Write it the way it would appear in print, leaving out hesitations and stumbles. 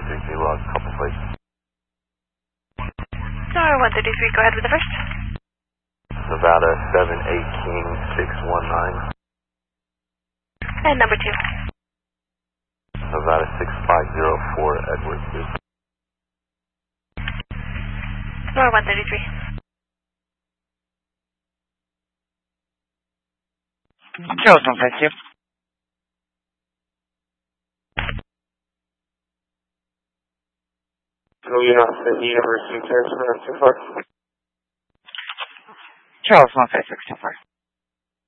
133 log, couple places. Tower 133, go ahead with the first. Nevada 78 King 619. And number 2. Nevada 6504 Edwards. Tower 133. Charles 152. So you're not at the University of Paris so far? Charles 156 so far.